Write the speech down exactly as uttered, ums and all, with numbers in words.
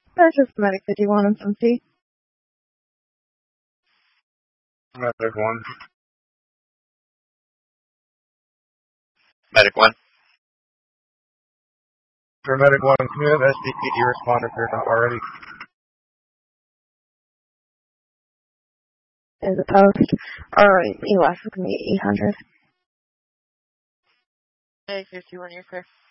Purchase Medic fifty-one and some tea. Medic one. Medic one. For Medic one, can you have S D P D respond if you're not already? Is a post. Or E L A S with me, eight hundred. Hey, fifty-one, you're clear.